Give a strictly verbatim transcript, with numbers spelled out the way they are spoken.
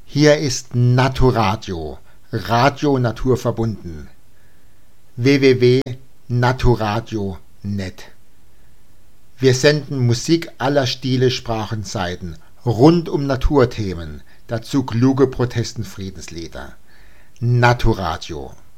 Hier ist Naturadio, Radio naturverbunden. w w w punkt naturadio punkt net. Wir senden Musik aller Stile, Sprachen, Zeiten, rund um Naturthemen, dazu kluge Protesten, Friedenslieder. Naturadio.